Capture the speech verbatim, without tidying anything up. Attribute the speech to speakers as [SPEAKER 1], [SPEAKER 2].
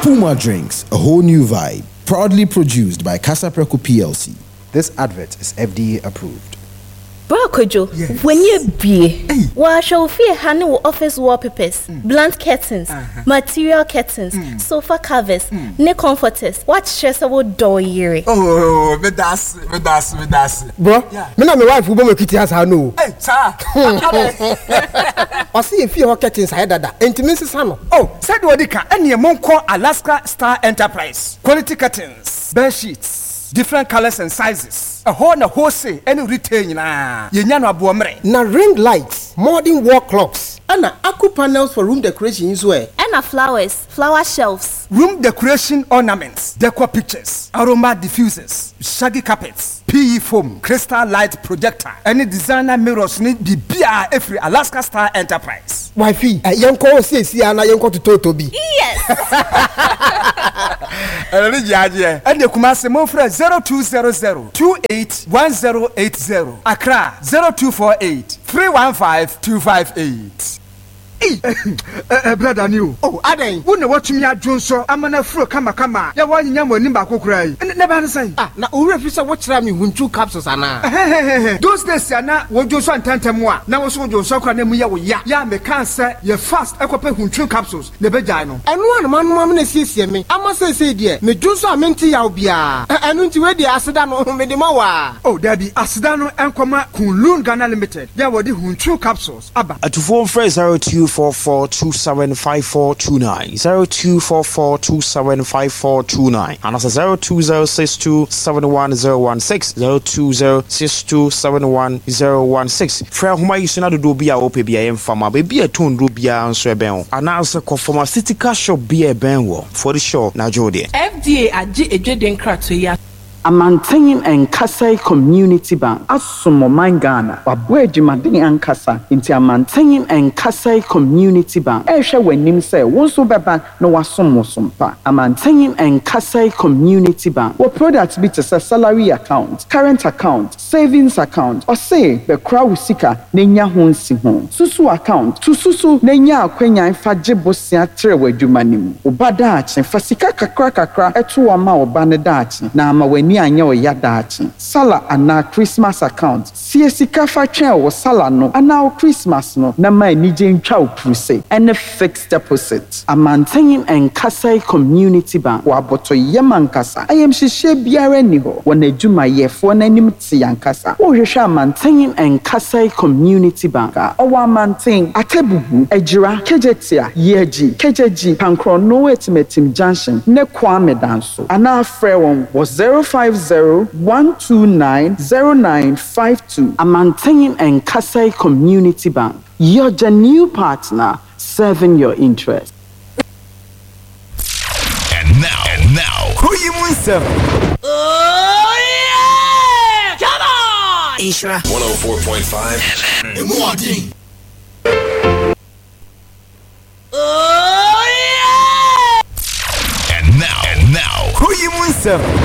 [SPEAKER 1] Puma Drinks, a whole new vibe. Proudly produced by Casa Preco P L C. This advert is F D A approved.
[SPEAKER 2] Bro Kojo, yes. When you be, wa show fear handle office wallpapers, mm. blunt curtains, uh-huh. material curtains, mm. sofa covers, mm. ne comforters. What stress about door year?
[SPEAKER 3] Oh, me das, me das, me das.
[SPEAKER 4] Bro, yeah. Me na me wife who me kitty has her no.
[SPEAKER 3] Hey, sir.
[SPEAKER 4] I see if you curtains I dada. Intimacy sano.
[SPEAKER 3] Oh, said wadika. Any mon call Alaska Star Enterprise. Quality curtains, bed sheets, different colors and sizes. A whole na wholesale any retail na yenyano abuomre
[SPEAKER 4] na ring lights, modern wall clocks, and aqua panels for room decoration as well.
[SPEAKER 2] And flowers, flower shelves,
[SPEAKER 3] room decoration ornaments, decor pictures, aroma diffusers, shaggy carpets, P E foam, crystal light projector, any designer mirrors need be B R every Alaska Star Enterprise.
[SPEAKER 4] Wifey, a young call says Siana Yanko to Totobi.
[SPEAKER 2] Yes.
[SPEAKER 3] And the Kumasi Mofra zero two zero zero two eight one zero eight zero. Accra zero two four eight three one five two five eight.
[SPEAKER 5] Hey, uh, brother new. Oh, Aden. Who know what you mean? Johnson. I'm an afro kama kama. Ya wani nyamo nimba kukrai. And never understand. Ah, na ure fisa watch rami win two capsules ana. Those days yana wo Johnson tante mwa. Na wo so Johnson kwa ne mu ya wo ya. Ya me kan say ye fast ekope hun two capsules. Ne beja no. Enu an man man na siesie me. Ama say say de. Me Johnson amenti ya obia. Enu nti we de aseda no me de ma wa. Oh, daddy, aseda no enkoma Kunlun Ghana Limited. Ya wo de hun two capsules. Aba.
[SPEAKER 6] At phone phrase zero two four four two seven five four two nine zero two four four two seven five four two nine and that's zero two zero six two seven one zero one six zero two zero six two seven one zero one six. Fra homa yisuna do do bia ope bia em fama be bia ton do bia anso e ben and also pharmaceutical shop bia ben wo for the show na jode
[SPEAKER 7] F D A agi ejeden krato ya
[SPEAKER 8] Amantenyin Enkasai Community Bank Asumo Mangana Wabwe Jumadini Ankasa Inti Amantenyin Enkasai Community Bank Esha wenim se wonso beba no wasom wosompa Amantenyin Enkasai Community Bank Wa products be to salary account, current account, savings account or say be kra usika nenya ho nsi ho susu account to susu nenya akwenya mfa gebosia trewe dwumanim obada achi fasika kakra kakra eto wa ma obane dachi na ama weni anya oyadachi sala ana Christmas account siesika fa twen wo sala no ana Christmas no na ma nije ntwa opuse and fixed deposit Amantenyin Enkasai Community Bank wa boto yemankasa ayem hihye biara ni ho wona adwuma yefo na nim ti yankasa wo hwehwe Amantenyin Enkasai Community Bank owa Amanten atebubu ejira kejetia yeji kejeji pankrono etimetim junction ne kwame danso ana afre won was zero five zero one two nine zero nine five two Amantenyin Enkasai Community Bank. You're the new partner serving your interest.
[SPEAKER 9] And now, and now, who you want some?
[SPEAKER 7] Oh yeah! Come on!
[SPEAKER 9] Isra one oh four point five. The morning.
[SPEAKER 7] Oh yeah!
[SPEAKER 9] And now, and now, who you want some?